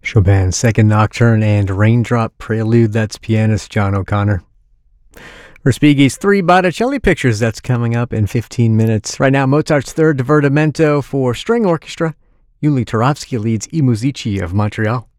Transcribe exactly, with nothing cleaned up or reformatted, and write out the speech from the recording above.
Chopin's Second Nocturne and Raindrop Prelude, that's pianist John O'Connor. Respighi's Three Botticelli Pictures, that's coming up in fifteen minutes. Right now, Mozart's Third Divertimento for String Orchestra. Yuli Turovsky leads I Musici of Montreal.